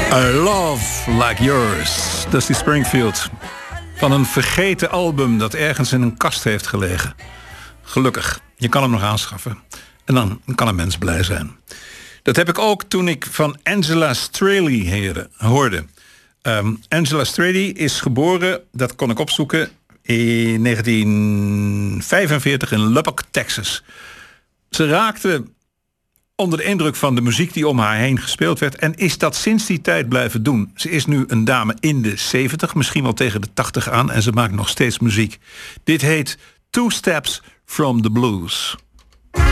A Love Like Yours, Dusty Springfield. Van een vergeten album dat ergens in een kast heeft gelegen. Gelukkig, je kan hem nog aanschaffen. En dan kan een mens blij zijn. Dat heb ik ook toen ik van Angela Straley hoorde. Angela Straley is geboren, dat kon ik opzoeken, in 1945 in Lubbock, Texas. Ze raakte onder de indruk van de muziek die om haar heen gespeeld werd en is dat sinds die tijd blijven doen. Ze is nu een dame in de 70, misschien wel tegen de 80 aan en ze maakt nog steeds muziek. Dit heet Two Steps from the Blues.